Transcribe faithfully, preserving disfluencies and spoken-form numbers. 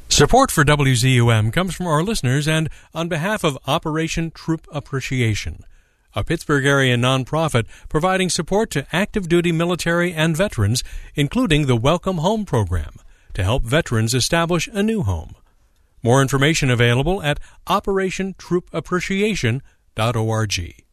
Support for W Z U M comes from our listeners and on behalf of Operation Troop Appreciation, a Pittsburgh area nonprofit providing support to active duty military and veterans, including the Welcome Home program, to help veterans establish a new home. More information available at operation troop appreciation dot org.